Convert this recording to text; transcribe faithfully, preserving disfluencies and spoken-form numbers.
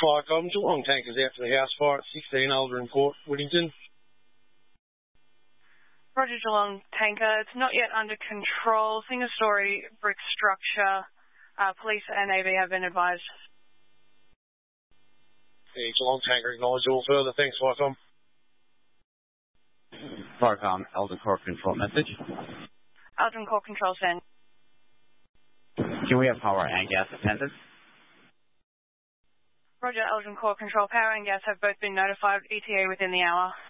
Firecom, Geelong tankers out to the house fire at sixteen Aldrin Court, Whittington. Roger, Geelong tanker. It's not yet under control. Single story brick structure. Uh, police and A V have been advised. The Geelong tanker acknowledged all further. Thanks, Firecom. Firecom, Aldrin Court control message. Aldrin Court control send. Can we have power and gas attendance? Roger, Aldrin Court control. Power and gas have both been notified. E T A within the hour.